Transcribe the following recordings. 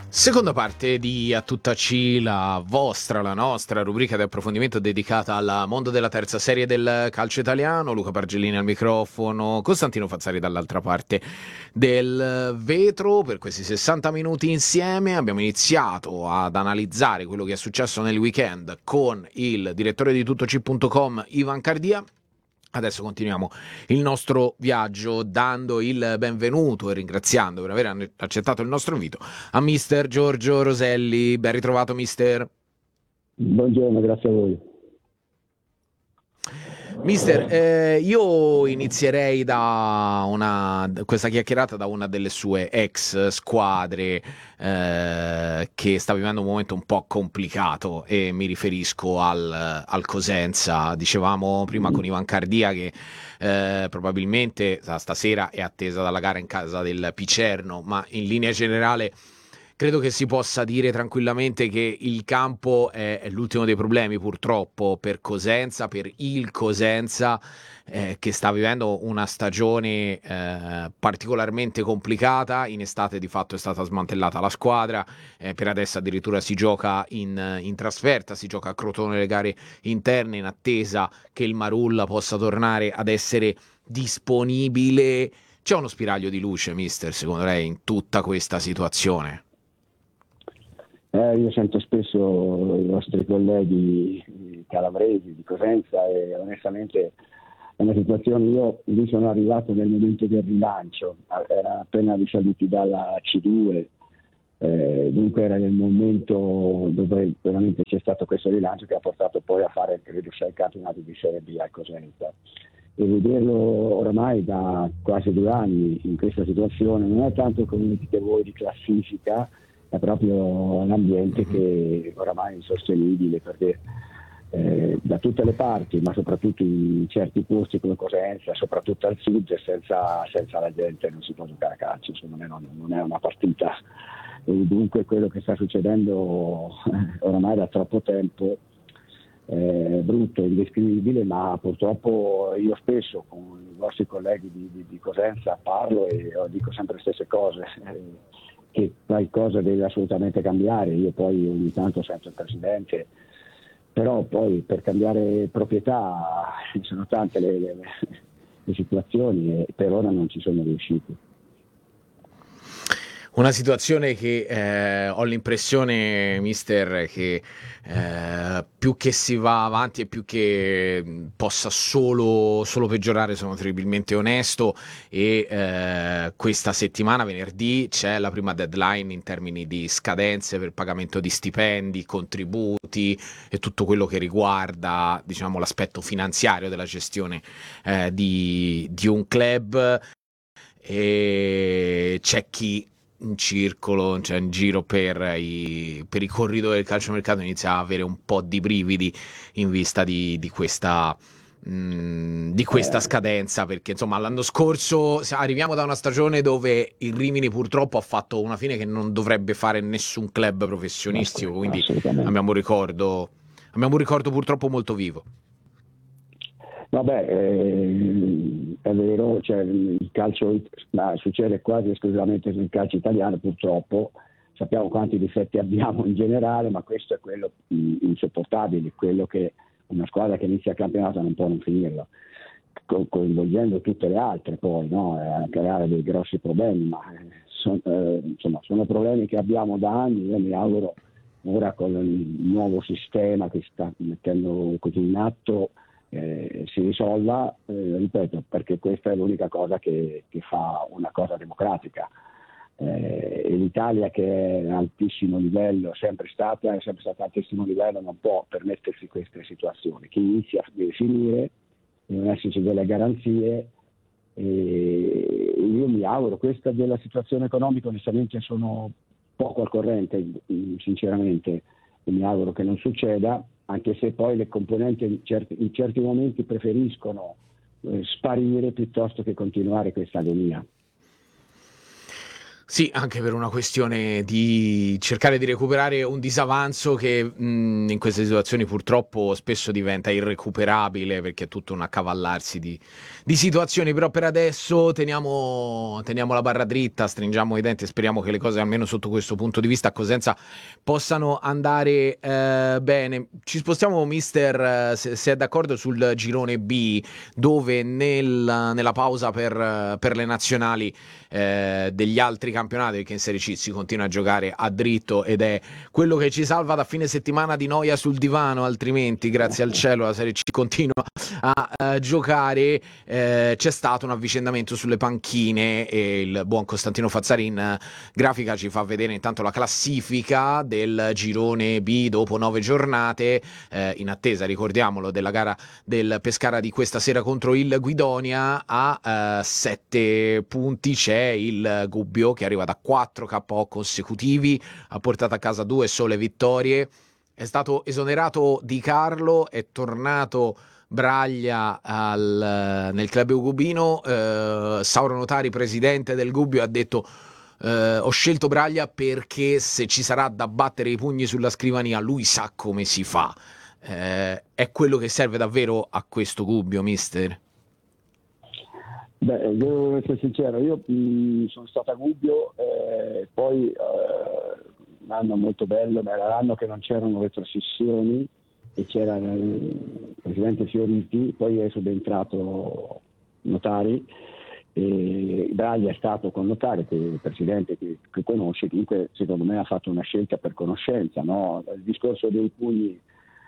Seconda parte di A Tutta C, la vostra, la nostra rubrica di approfondimento dedicata al mondo della terza serie del calcio italiano. Luca Pargellini al microfono, Costantino Fazzari dall'altra parte del vetro. Per questi 60 minuti insieme abbiamo iniziato ad analizzare quello che è successo nel weekend con il direttore di tuttoc.com Ivan Cardia. Adesso continuiamo il nostro viaggio dando il benvenuto e ringraziando per aver accettato il nostro invito a mister Giorgio Roselli. Ben ritrovato, mister. Buongiorno, grazie a voi. Mister, io inizierei da questa chiacchierata da una delle sue ex squadre che sta vivendo un momento un po' complicato, e mi riferisco al Cosenza. Dicevamo prima con Ivan Cardia che probabilmente stasera è attesa dalla gara in casa del Picerno, ma in linea generale credo che si possa dire tranquillamente che il campo è l'ultimo dei problemi, purtroppo, per Cosenza, per il Cosenza, che sta vivendo una stagione particolarmente complicata. In estate di fatto è stata smantellata la squadra, per adesso addirittura si gioca in trasferta, si gioca a Crotone le gare interne in attesa che il Marulla possa tornare ad essere disponibile. C'è uno spiraglio di luce, mister, secondo lei, in tutta questa situazione? Io sento spesso i vostri colleghi calabresi di Cosenza e onestamente è una situazione, io lì sono arrivato nel momento del rilancio, era appena risaliti dalla C2, dunque era nel momento dove veramente c'è stato questo rilancio che ha portato poi a fare credo 6 campionati di Serie B a Cosenza. E vederlo oramai da quasi 2 anni in questa situazione non è tanto come dite voi di classifica, è proprio l'ambiente che oramai è insostenibile perché da tutte le parti, ma soprattutto in certi posti come Cosenza, soprattutto al sud, senza la gente non si può giocare a calcio, secondo me non è una partita. E dunque quello che sta succedendo oramai da troppo tempo è brutto, indescrivibile, ma purtroppo io spesso con i vostri colleghi di Cosenza parlo e dico sempre le stesse cose. Che qualcosa deve assolutamente cambiare. Io poi ogni tanto sento il presidente, però poi per cambiare proprietà sono tante le situazioni e per ora non ci sono riusciti. Una situazione che ho l'impressione, mister, che più che si va avanti e più che possa solo peggiorare. Sono terribilmente onesto, e questa settimana, venerdì, c'è la prima deadline in termini di scadenze per pagamento di stipendi, contributi e tutto quello che riguarda, diciamo, l'aspetto finanziario della gestione di un club. E c'è chi in circolo, cioè in giro per i corridoi del calciomercato, inizia a avere un po' di brividi in vista di questa scadenza, perché insomma l'anno scorso arriviamo da una stagione dove il Rimini purtroppo ha fatto una fine che non dovrebbe fare nessun club professionistico, quindi Assolutamente. abbiamo un ricordo purtroppo molto vivo. Vabbè, è vero, cioè, il calcio succede quasi esclusivamente nel calcio italiano, purtroppo. Sappiamo quanti difetti abbiamo in generale, ma questo è quello insopportabile, quello che una squadra che inizia il campionato non può non finirlo, coinvolgendo tutte le altre poi, no? A creare dei grossi problemi, ma insomma, sono problemi che abbiamo da anni. Io mi auguro ora con il nuovo sistema che sta mettendo così in atto si risolva, ripeto, perché questa è l'unica cosa che fa una cosa democratica. E l'Italia, che è a altissimo livello, è sempre stata a altissimo livello, non può permettersi queste situazioni. Chi inizia deve finire, devono esserci delle garanzie, e io mi auguro. Questa della situazione economica onestamente sono poco al corrente, sinceramente, e mi auguro che non succeda, anche se poi le componenti in certi momenti preferiscono sparire piuttosto che continuare questa agonia. Sì, anche per una questione di cercare di recuperare un disavanzo che in queste situazioni purtroppo spesso diventa irrecuperabile perché è tutto un accavallarsi di situazioni, però per adesso teniamo la barra dritta, stringiamo i denti e speriamo che le cose almeno sotto questo punto di vista a Cosenza possano andare bene. Ci spostiamo, mister, se è d'accordo, sul girone B, dove nella pausa per le nazionali degli altri campionati, perché in Serie C si continua a giocare a dritto ed è quello che ci salva da fine settimana di noia sul divano, altrimenti grazie al cielo la Serie C continua a giocare. C'è stato un avvicendamento sulle panchine e il buon Costantino Fazzari in grafica ci fa vedere intanto la classifica del girone B dopo 9 giornate, in attesa, ricordiamolo, della gara del Pescara di questa sera contro il Guidonia. A 7 punti c'è il Gubbio che arriva da 4 KO consecutivi, ha portato a casa 2 sole vittorie, è stato esonerato Di Carlo, è tornato Braglia nel club Gubino. Sauro Notari, presidente del Gubbio, ha detto ho scelto Braglia perché se ci sarà da battere i pugni sulla scrivania lui sa come si fa. È quello che serve davvero a questo Gubbio, mister? Beh, devo essere sincero, io sono stato a Gubbio, poi un anno molto bello, ma era l'anno che non c'erano retrocessioni e c'era il presidente Fioriti, poi è subentrato Notari, e Braglia è stato con Notari, che è il presidente che conosce, comunque secondo me ha fatto una scelta per conoscenza, no? Il discorso dei pugni,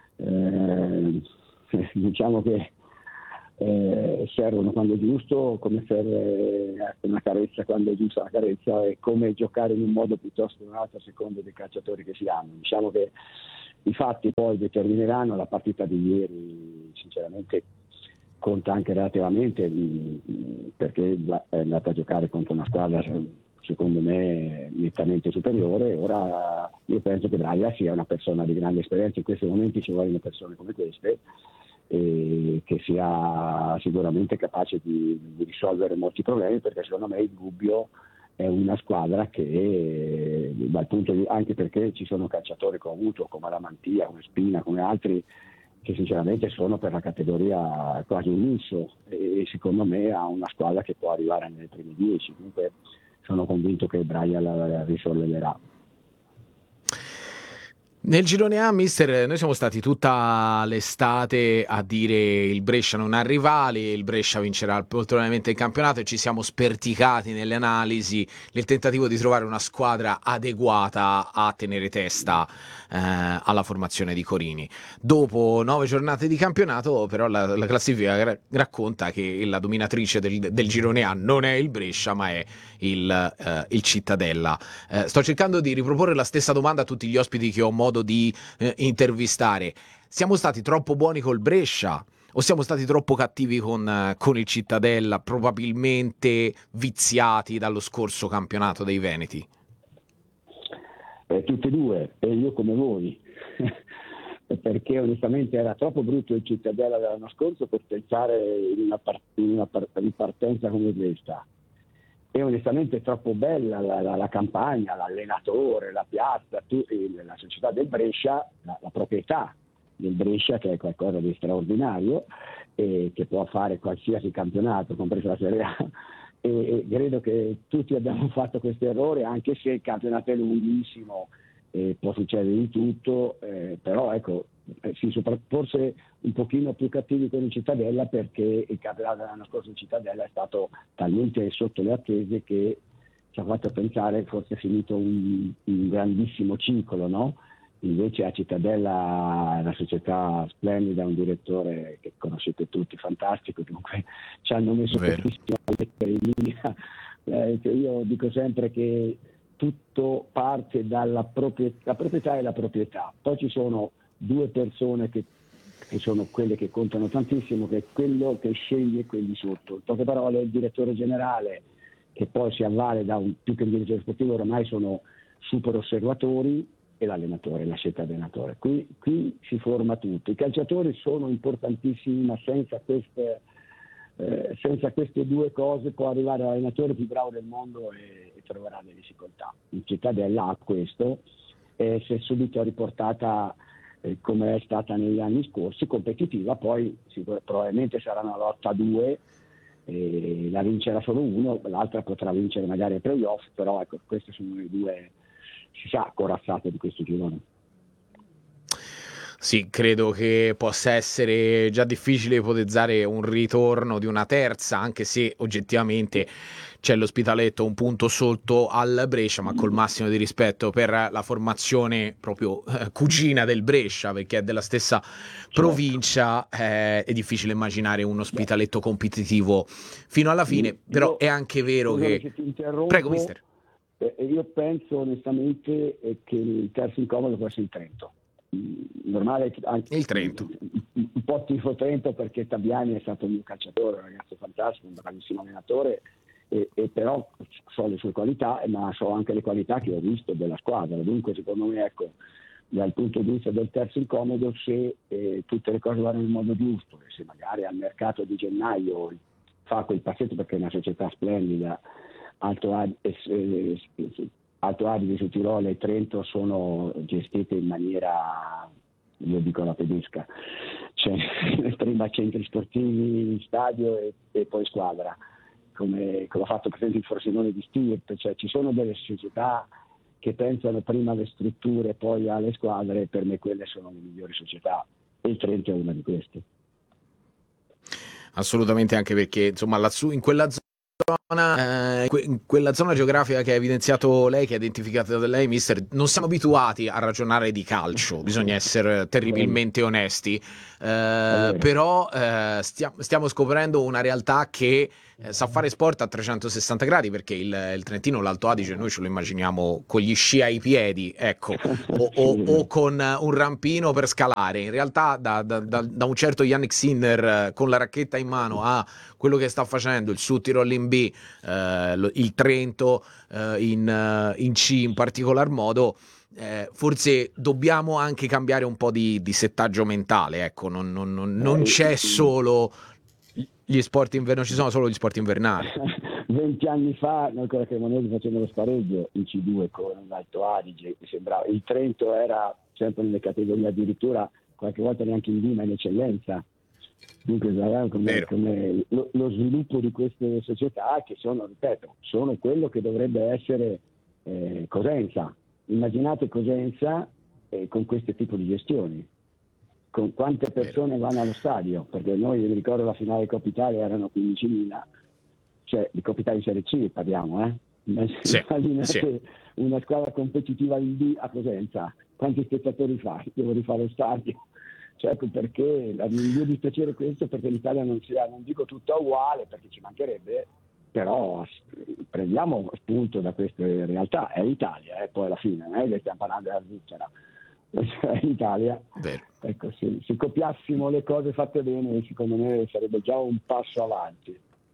diciamo che servono quando è giusto, come serve una carezza quando è giusta la carezza, e come giocare in un modo piuttosto che in un altro a seconda dei calciatori che si hanno. Diciamo che i fatti poi determineranno. La partita di ieri sinceramente conta anche relativamente, perché è andata a giocare contro una squadra secondo me nettamente superiore. Ora io penso che Braia sia una persona di grande esperienza, in questi momenti ci vogliono persone come queste, e che sia sicuramente capace di risolvere molti problemi, perché secondo me il Gubbio è una squadra che dal punto di, anche perché ci sono calciatori che ho avuto come la Mantia, come Spina, come altri, che sinceramente sono per la categoria quasi un lusso, e secondo me ha una squadra che può arrivare nelle prime 10. Comunque sono convinto che Braia la risolleverà. Nel girone A, mister, noi siamo stati tutta l'estate a dire il Brescia non ha rivali, il Brescia vincerà probabilmente il campionato, e ci siamo sperticati nelle analisi nel tentativo di trovare una squadra adeguata a tenere testa alla formazione di Corini. Dopo 9 giornate di campionato, però, la classifica racconta che la dominatrice del girone A non è il Brescia, ma è il Cittadella. Sto cercando di riproporre la stessa domanda a tutti gli ospiti che ho modo di intervistare. Siamo stati troppo buoni col Brescia o siamo stati troppo cattivi con il Cittadella, probabilmente viziati dallo scorso campionato dei Veneti? Tutte e due, e io come voi. Perché onestamente era troppo brutto il Cittadella dell'anno scorso per pensare in una ripartenza come questa. E onestamente è troppo bella la campagna, l'allenatore, la piazza, la società del Brescia, la proprietà del Brescia, che è qualcosa di straordinario e che può fare qualsiasi campionato, compresa la Serie A. E credo che tutti abbiamo fatto questo errore, anche se il campionato è lunghissimo, può succedere di tutto, però ecco, forse un pochino più cattivi con il Cittadella, perché il campionato dell'anno scorso in Cittadella è stato talmente sotto le attese che ci ha fatto pensare fosse finito un grandissimo ciclo, no? Invece a Cittadella è una società splendida, un direttore che conoscete tutti, fantastico, dunque ci hanno messo pochissimo a mettere in linea. Io dico sempre che tutto parte dalla la proprietà e la proprietà. Poi ci sono due persone che sono quelle che contano tantissimo, che è quello che sceglie quelli sotto. In poche parole, il direttore generale, che poi si avvale da più che un direttore sportivo, ormai sono super osservatori, e l'allenatore, la scelta dell'allenatore. Qui si forma tutto. I calciatori sono importantissimi, ma senza senza queste due cose può arrivare l'allenatore più bravo del mondo e troverà delle difficoltà. In Cittadella ha questo e si è subito riportata come è stata negli anni scorsi, competitiva, poi probabilmente sarà una lotta a due, la vincerà solo uno, l'altra potrà vincere magari ai playoff, però ecco, queste sono le due, si sa, corazzate di questo girone. Sì, credo che possa essere già difficile ipotizzare un ritorno di una terza, anche se oggettivamente c'è l'Ospitaletto un punto sotto al Brescia, ma col massimo di rispetto per la formazione proprio cugina del Brescia, perché è della stessa provincia, è difficile immaginare un Ospitaletto competitivo fino alla fine, però è anche vero che... Prego, mister. Io penso onestamente che il terzo incomodo può essere il Trento. Normale anche il Trento, un po' tifo Trento, perché Tabiani è stato un mio calciatore, un ragazzo fantastico, un bravissimo allenatore, e però so le sue qualità, ma so anche le qualità che ho visto della squadra. Dunque secondo me, ecco, dal punto di vista del terzo incomodo, se tutte le cose vanno in modo giusto e se magari al mercato di gennaio fa quel passetto, perché è una società splendida, Alto Adige su Tirolo e Trento sono gestite in maniera, io dico la tedesca, cioè prima centri sportivi, stadio e poi squadra, come ha fatto per esempio il Frosinone di Stirpe, cioè ci sono delle società che pensano prima alle strutture e poi alle squadre, e per me quelle sono le migliori società e il Trento è una di queste. Assolutamente, anche perché insomma lassù in quella zona, in quella zona geografica che ha evidenziato lei, che ha identificato da lei, mister, non siamo abituati a ragionare di calcio, bisogna essere terribilmente onesti, però stiamo scoprendo una realtà che sa fare sport a 360 gradi, perché il Trentino, l'Alto Adige, noi ce lo immaginiamo con gli sci ai piedi, ecco, o con un rampino per scalare. In realtà da un certo Yannick Sinner con la racchetta in mano a quello che sta facendo il Südtirol in B, il Trento in C in particolar modo, forse dobbiamo anche cambiare un po' di settaggio mentale, ecco, non c'è solo gli sport invernali, ci sono solo gli sport invernali. 20 anni fa noi con la Cremonese facevamo lo spareggio in C2 con l'Alto Adige, mi sembrava. Il Trento era sempre nelle categorie, addirittura qualche volta neanche in B, ma in eccellenza. Dunque come lo sviluppo di queste società, che sono, ripeto, sono quello che dovrebbe essere Cosenza. Immaginate Cosenza con questo tipo di gestioni, con quante persone vanno allo stadio, perché noi, mi ricordo, la finale di Coppa Italia erano 15.000, cioè di Coppa Italia Serie C parliamo, immaginate una squadra competitiva in B a Cosenza, quanti spettatori fa? Devo rifare lo stadio. Cioè, perché il mio dispiacere questo, perché l'Italia non sia, non dico tutta uguale, perché ci mancherebbe, però prendiamo spunto da queste realtà. È l'Italia, poi alla fine non è che stiamo parlando della Svizzera, è l'Italia. Ecco, se copiassimo le cose fatte bene, secondo me sarebbe già un passo avanti.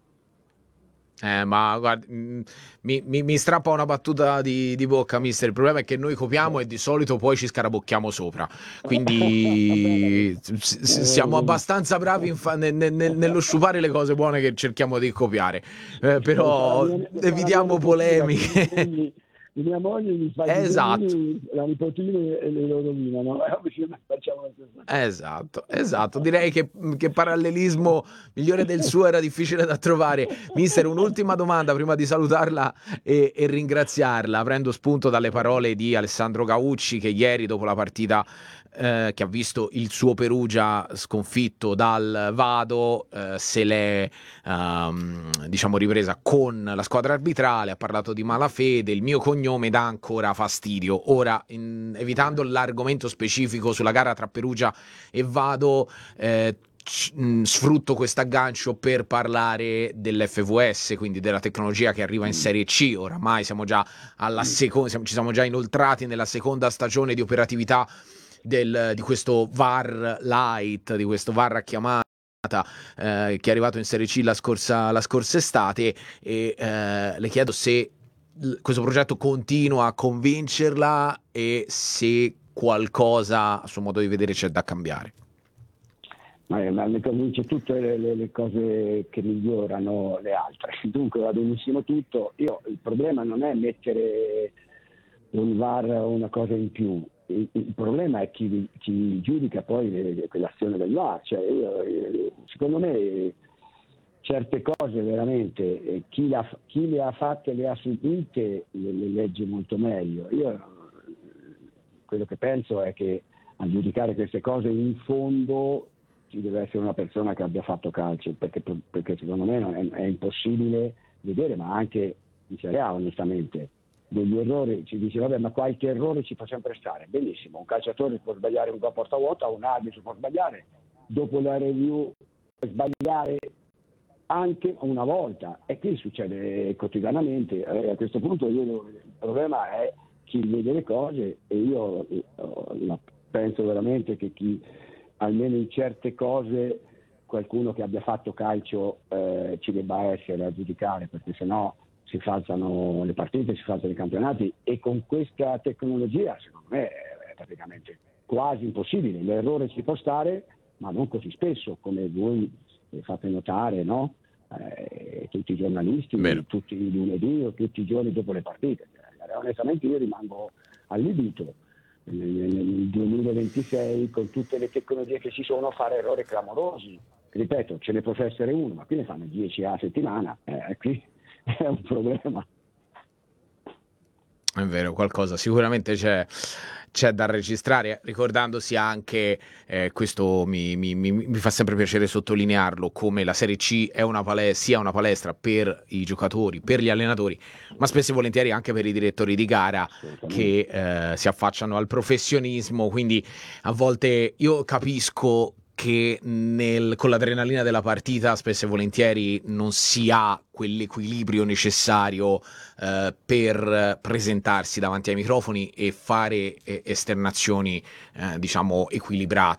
Ma guarda, mi strappa una battuta di bocca, mister. Il problema è che noi copiamo e di solito poi ci scarabocchiamo sopra. Quindi siamo abbastanza bravi nello sciupare le cose buone che cerchiamo di copiare. Però evitiamo polemiche. Mia moglie mi fa la nipotina e le loro rovinano. Facciamo la stessa cosa. Esatto. Direi che parallelismo migliore del suo era difficile da trovare. Mister, un'ultima domanda prima di salutarla e ringraziarla. Prendo spunto dalle parole di Alessandro Gaucci, che ieri, dopo la partita che ha visto il suo Perugia sconfitto dal Vado, se l'è diciamo ripresa con la squadra arbitrale, ha parlato di malafede. Il mio cognome dà ancora fastidio. Ora, evitando l'argomento specifico sulla gara tra Perugia e Vado, sfrutto questo aggancio per parlare dell'FVS, quindi della tecnologia che arriva in Serie C. Oramai siamo già alla ci siamo già inoltrati nella seconda stagione di operatività di questo VAR Lite, di questo VAR a chiamata, che è arrivato in Serie C la scorsa estate, e le chiedo se questo progetto continua a convincerla e se qualcosa a suo modo di vedere c'è da cambiare. ma mi convince tutte le cose che migliorano le altre. Dunque va benissimo tutto. Il problema non è mettere un VAR o una cosa in più, il problema è chi giudica poi quell'azione del VAR. Cioè secondo me certe cose veramente chi le ha fatte, le ha subite, le legge molto meglio. Io quello che penso è che a giudicare queste cose in fondo ci deve essere una persona che abbia fatto calcio, perché secondo me è impossibile vedere, ma anche in Serie A onestamente, degli errori, ci dice vabbè, ma qualche errore ci fa sempre stare, benissimo, un calciatore può sbagliare un gol a porta vuota, un arbitro può sbagliare, dopo la review può sbagliare anche una volta, e qui succede quotidianamente. A questo punto il problema è chi vede le cose, e io penso veramente che chi almeno in certe cose, qualcuno che abbia fatto calcio ci debba essere a giudicare, perché sennò si falsano le partite, si falsano i campionati, e con questa tecnologia secondo me è praticamente quasi impossibile. L'errore ci può stare, ma non così spesso come voi fate notare, no? Tutti i giornalisti, Vero. tutti i lunedì o tutti i giorni dopo le partite. Onestamente io rimango allibito nel 2026, con tutte le tecnologie che ci sono, a fare errori clamorosi. Ripeto, ce ne possa essere uno, ma qui ne fanno 10 a settimana, qui è un problema. È vero, qualcosa sicuramente c'è da registrare, ricordandosi anche, questo mi fa sempre piacere sottolinearlo, come la Serie C è sia una palestra per i giocatori, per gli allenatori, ma spesso e volentieri anche per i direttori di gara che si affacciano al professionismo. Quindi a volte io capisco che con l'adrenalina della partita spesso e volentieri non si ha quell'equilibrio necessario per presentarsi davanti ai microfoni e fare esternazioni diciamo equilibrate.